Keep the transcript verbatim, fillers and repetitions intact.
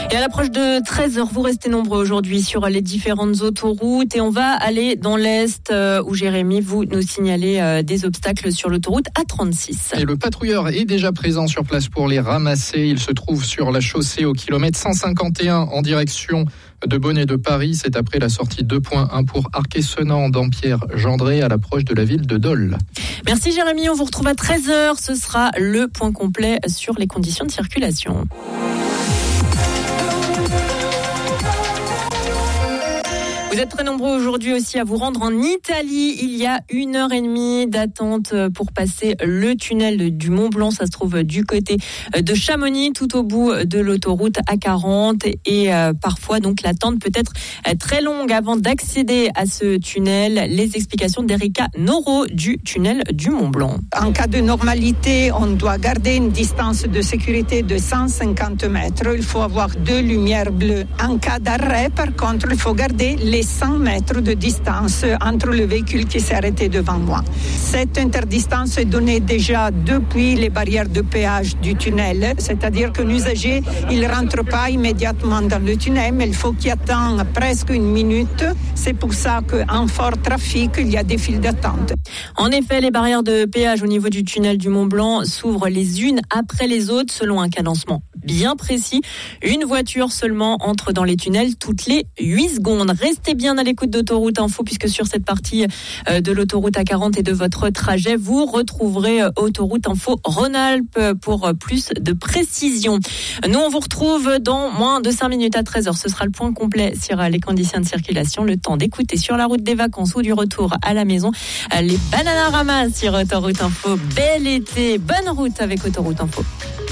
Et à l'approche de treize heures, vous restez nombreux aujourd'hui sur les différentes autoroutes et on va aller dans l'Est où Jérémy, vous nous signalez des obstacles sur l'autoroute A trente-six. Et le patrouilleur est déjà présent sur place pour les ramasser. Il se trouve sur la chaussée au kilomètre cent cinquante et un en direction de Bonnet de Paris. C'est après la sortie deux point un pour Arc-et-Senans d'Ampierre-Gendré à l'approche de la ville de Dole. Merci Jérémy, on vous retrouve à treize heures. Ce sera le point complet sur les conditions de circulation. Vous êtes très nombreux aujourd'hui aussi à vous rendre en Italie. Il y a une heure et demie d'attente pour passer le tunnel du Mont Blanc. Ça se trouve du côté de Chamonix, tout au bout de l'autoroute A quarante. Et euh, parfois, donc, l'attente peut être très longue avant d'accéder à ce tunnel. Les explications d'Erika Noro du tunnel du Mont Blanc. En cas de normalité, on doit garder une distance de sécurité de cent cinquante mètres. Il faut avoir deux lumières bleues. En cas d'arrêt, par contre, il faut garder les cent mètres de distance entre le véhicule qui s'est arrêté devant moi. Cette interdistance est donnée déjà depuis les barrières de péage du tunnel, c'est-à-dire que l'usager, il ne rentre pas immédiatement dans le tunnel, mais il faut qu'il attende presque une minute. C'est pour ça qu'en fort trafic, il y a des files d'attente. En effet, les barrières de péage au niveau du tunnel du Mont Blanc s'ouvrent les unes après les autres selon un cadencement bien précis. Une voiture seulement entre dans les tunnels toutes les huit secondes. Restez bien à l'écoute d'Autoroute Info puisque sur cette partie de l'autoroute A quarante et de votre trajet, vous retrouverez Autoroute Info Rhône-Alpes pour plus de précision. Nous, on vous retrouve dans moins de cinq minutes à treize heures. Ce sera le point complet sur les conditions de circulation. Le temps d'écouter sur la route des vacances ou du retour à la maison les Bananaramas sur Autoroute Info. Bel été, bonne route avec Autoroute Info.